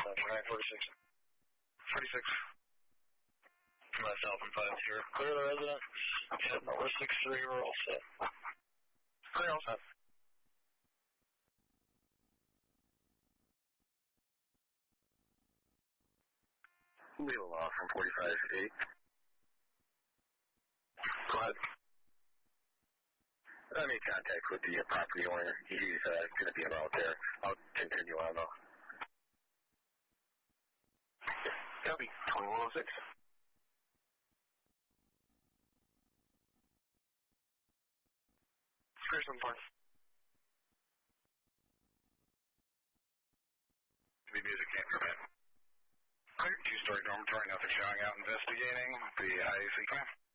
946. 46. Myself and 50. Clear the resident. Set number 63, we're all set. Clear, all set. Wheel off from 45-8. Go ahead. I made contact with the property owner. He's going to be about there. I'll continue on though. Copy. 2106. Grayson Park. The music can't prevent. Clear. Two-story dormitory, nothing showing out investigating. The IAC plan.